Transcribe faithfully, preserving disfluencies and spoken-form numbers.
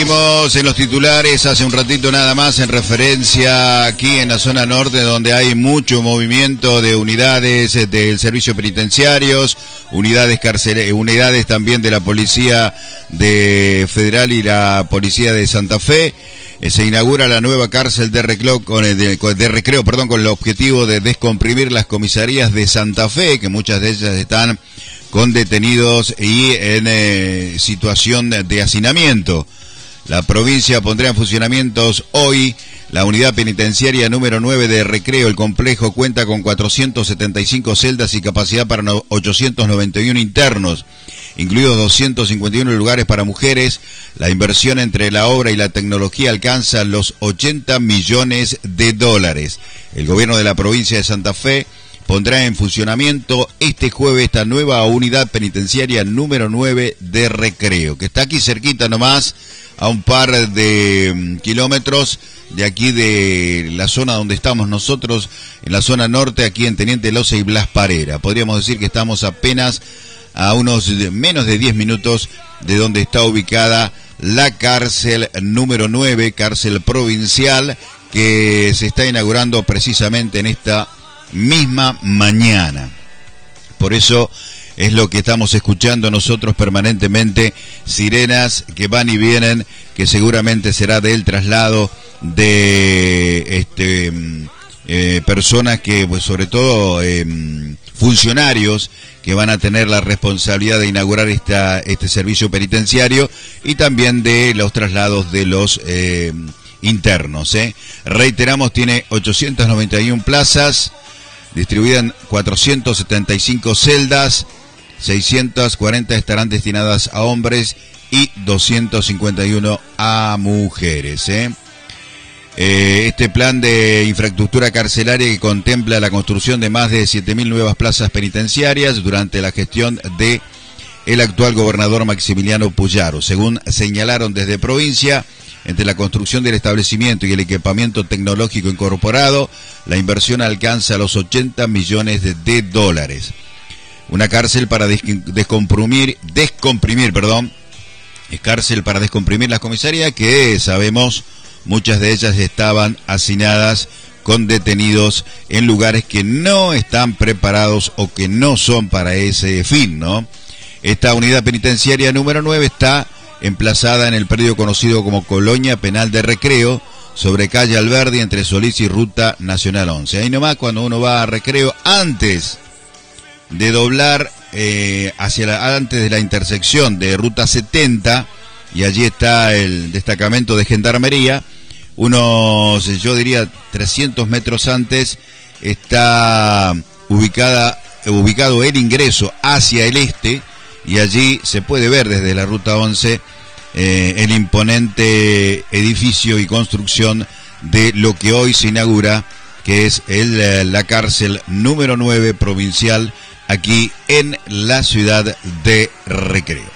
Seguimos en los titulares hace un ratito nada más en referencia aquí en la zona norte, donde hay mucho movimiento de unidades del servicio penitenciarios, unidades carcelarias, unidades también de la policía de federal y la policía de Santa Fe. Eh, se inaugura la nueva cárcel de recreo, con el de, de recreo, perdón, con el objetivo de descomprimir las comisarías de Santa Fe, que muchas de ellas están con detenidos y en eh, situación de hacinamiento. La provincia pondrá en funcionamiento hoy la unidad penitenciaria número nueve de Recreo. El complejo cuenta con cuatrocientas setenta y cinco celdas y capacidad para ochocientos noventa y uno internos, incluidos doscientos cincuenta y uno lugares para mujeres. La inversión entre la obra y la tecnología alcanza los ochenta millones de dólares. El gobierno de la provincia de Santa Fe pondrá en funcionamiento este jueves esta nueva unidad penitenciaria número nueve de Recreo, que está aquí cerquita nomás, a un par de um, kilómetros de aquí de la zona donde estamos nosotros, en la zona norte, aquí en Teniente Loza y Blas Parera. Podríamos decir que estamos apenas a unos menos de diez minutos de donde está ubicada la cárcel número nueve, cárcel provincial, que se está inaugurando precisamente en esta misma mañana. Por eso es lo que estamos escuchando nosotros permanentemente, sirenas que van y vienen, que seguramente será del traslado de este eh, personas que, pues sobre todo eh, funcionarios que van a tener la responsabilidad de inaugurar esta, este servicio penitenciario, y también de los traslados de los eh, internos. ¿eh? Reiteramos, tiene ochocientas noventa y una plazas, distribuidas en cuatrocientas setenta y cinco celdas, seiscientas cuarenta estarán destinadas a hombres y doscientas cincuenta y uno a mujeres. ¿eh? Eh, este plan de infraestructura carcelaria, que contempla la construcción de más de siete mil nuevas plazas penitenciarias durante la gestión de el actual gobernador Maximiliano Puyaro. Según señalaron desde provincia, entre la construcción del establecimiento y el equipamiento tecnológico incorporado, la inversión alcanza los ochenta millones de, de dólares. Una cárcel para des descomprimir, descomprimir, perdón, es cárcel para descomprimir las comisarías, que sabemos muchas de ellas estaban hacinadas con detenidos en lugares que no están preparados o que no son para ese fin, ¿no? Esta unidad penitenciaria número nueve está emplazada en el predio conocido como Colonia Penal de Recreo, sobre calle Alberdi, entre Solís y Ruta Nacional once. Ahí nomás, cuando uno va a Recreo, antes de doblar eh, hacia la, antes de la intersección de Ruta setenta, y allí está el destacamento de Gendarmería, unos, yo diría, trescientos metros antes, está ubicada, ubicado el ingreso hacia el este, y allí se puede ver desde la Ruta once eh, el imponente edificio y construcción de lo que hoy se inaugura, que es el, la cárcel número nueve provincial aquí en la ciudad de Recreo.